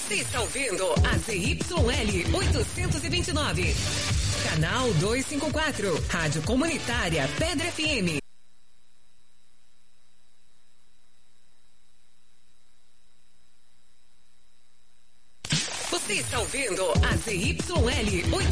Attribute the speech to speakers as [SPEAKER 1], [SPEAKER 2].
[SPEAKER 1] Você está ouvindo a ZYL 829. Canal 254. Rádio Comunitária Pedra FM. Você está ouvindo a ZYL 829.